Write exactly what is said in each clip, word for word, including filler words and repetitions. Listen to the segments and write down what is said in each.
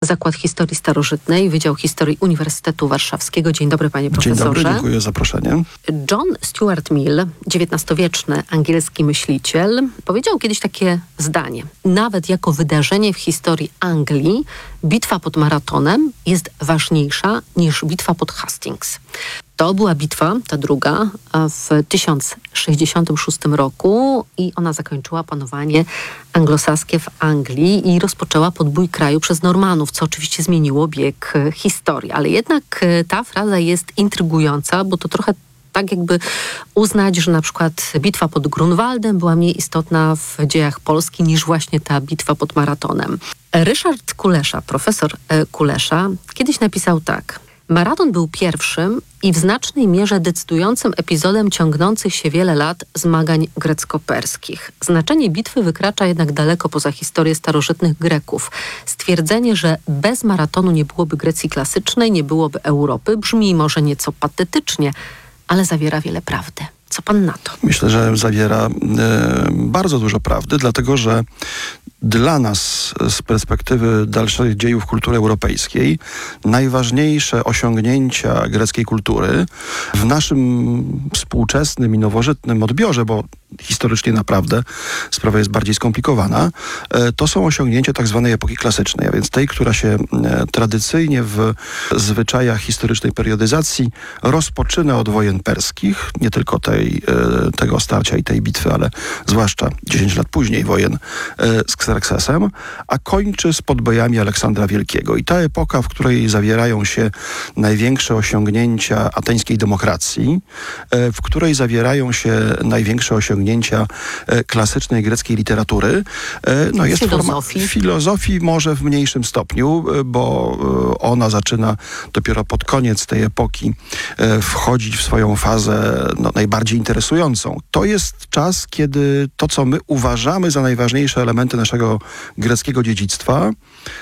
Zakład Historii Starożytnej, Wydział Historii Uniwersytetu Warszawskiego. Dzień dobry, panie profesorze. Dzień dobry, dziękuję za zaproszenie. John Stuart Mill, dziewiętnastowieczny angielski myśliciel, powiedział kiedyś takie zdanie. Nawet jako wydarzenie w historii Anglii bitwa pod Maratonem jest ważniejsza niż bitwa pod Hastings. To była bitwa, ta druga, w tysiąc sześćdziesiątym szóstym roku i ona zakończyła panowanie anglosaskie w Anglii i rozpoczęła podbój kraju przez Normanów, co oczywiście zmieniło bieg historii. Ale jednak ta fraza jest intrygująca, bo to trochę tak jakby uznać, że na przykład bitwa pod Grunwaldem była mniej istotna w dziejach Polski niż właśnie ta bitwa pod Maratonem. Ryszard Kulesza, profesor Kulesza, kiedyś napisał tak. Maraton był pierwszym i w znacznej mierze decydującym epizodem ciągnących się wiele lat zmagań grecko-perskich. Znaczenie bitwy wykracza jednak daleko poza historię starożytnych Greków. Stwierdzenie, że bez maratonu nie byłoby Grecji klasycznej, nie byłoby Europy, brzmi może nieco patetycznie, ale zawiera wiele prawdy. Co pan na to? Myślę, że zawiera e, bardzo dużo prawdy, dlatego że dla nas z perspektywy dalszych dziejów kultury europejskiej najważniejsze osiągnięcia greckiej kultury w naszym współczesnym i nowożytnym odbiorze, bo historycznie naprawdę sprawa jest bardziej skomplikowana, to są osiągnięcia tak zwanej epoki klasycznej, a więc tej, która się tradycyjnie w zwyczajach historycznej periodyzacji rozpoczyna od wojen perskich, nie tylko tej, tego starcia i tej bitwy, ale zwłaszcza dziesięć lat później wojen z Xerxesem, a kończy z podbojami Aleksandra Wielkiego. I ta epoka, w której zawierają się największe osiągnięcia ateńskiej demokracji, w której zawierają się największe osiągnięcia klasycznej greckiej literatury, no jest filozofii. Forma, filozofii może w mniejszym stopniu, bo ona zaczyna dopiero pod koniec tej epoki wchodzić w swoją fazę no, najbardziej interesującą. To jest czas, kiedy to, co my uważamy za najważniejsze elementy naszego greckiego dziedzictwa,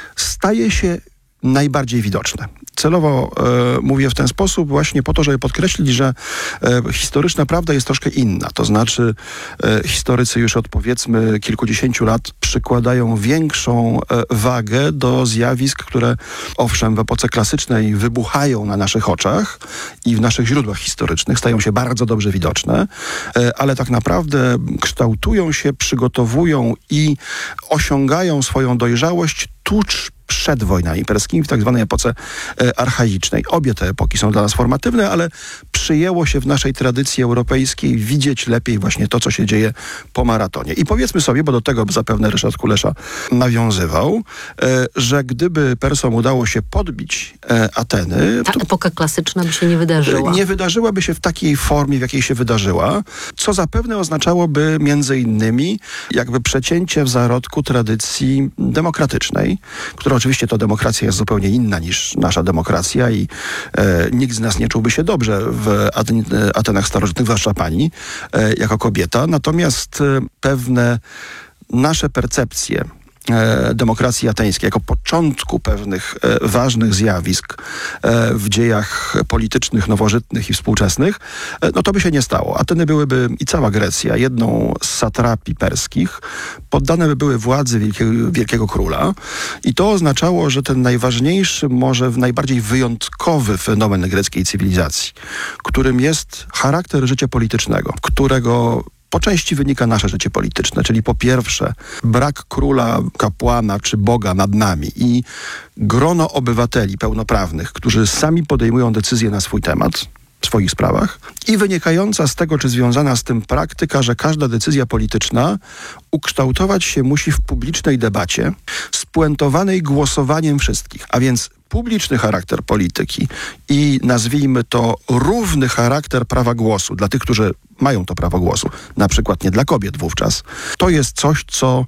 staje się najbardziej widoczne. Celowo e, mówię w ten sposób właśnie po to, żeby podkreślić, że e, historyczna prawda jest troszkę inna. To znaczy e, historycy już od powiedzmy kilkudziesięciu lat przykładają większą e, wagę do zjawisk, które owszem w epoce klasycznej wybuchają na naszych oczach i w naszych źródłach historycznych stają się bardzo dobrze widoczne, e, ale tak naprawdę kształtują się, przygotowują i osiągają swoją dojrzałość tuż przed wojnami perskimi, w tak zwanej epoce e, archaicznej. Obie te epoki są dla nas formatywne, ale przyjęło się w naszej tradycji europejskiej widzieć lepiej właśnie to, co się dzieje po maratonie. I powiedzmy sobie, bo do tego zapewne Ryszard Kulesza nawiązywał, e, że gdyby Persom udało się podbić e, Ateny... Ta to, epoka klasyczna by się nie wydarzyła. Nie wydarzyłaby się w takiej formie, w jakiej się wydarzyła, co zapewne oznaczałoby między innymi jakby przecięcie w zarodku tradycji demokratycznej, która oczywiście to demokracja jest zupełnie inna niż nasza demokracja i e, nikt z nas nie czułby się dobrze w Aten, Atenach starożytnych, zwłaszcza pani, e, jako kobieta. Natomiast e, pewne nasze percepcje e, demokracji ateńskiej jako początku pewnych e, ważnych zjawisk e, w dziejach politycznych, nowożytnych i współczesnych, e, no to by się nie stało. Ateny byłyby i cała Grecja jedną z satrapii perskich, poddane by były władzy wielkiego, wielkiego króla i to oznaczało, że ten najważniejszy, może najbardziej wyjątkowy fenomen greckiej cywilizacji, którym jest charakter życia politycznego, którego po części wynika nasze życie polityczne, czyli po pierwsze brak króla, kapłana czy Boga nad nami i grono obywateli pełnoprawnych, którzy sami podejmują decyzje na swój temat, w swoich sprawach i wynikająca z tego, czy związana z tym praktyka, że każda decyzja polityczna ukształtować się musi w publicznej debacie, spuentowanej głosowaniem wszystkich, a więc publiczny charakter polityki i nazwijmy to równy charakter prawa głosu dla tych, którzy mają to prawo głosu, na przykład nie dla kobiet wówczas, to jest coś, co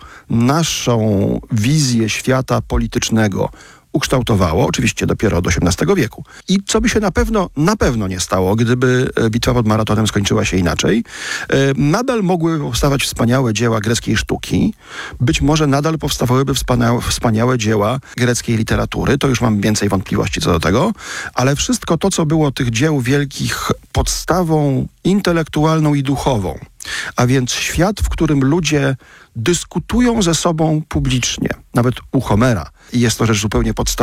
naszą wizję świata politycznego ukształtowało, oczywiście dopiero od osiemnastego wieku. I co by się na pewno, na pewno nie stało, gdyby bitwa pod Maratonem skończyła się inaczej. Nadal mogłyby powstawać wspaniałe dzieła greckiej sztuki. Być może nadal powstawałyby wspaniałe, wspaniałe dzieła greckiej literatury. To już mam więcej wątpliwości co do tego. Ale wszystko to, co było tych dzieł wielkich podstawą intelektualną i duchową, a więc świat, w którym ludzie dyskutują ze sobą publicznie, nawet u Homera. I jest to rzecz zupełnie podstawowa.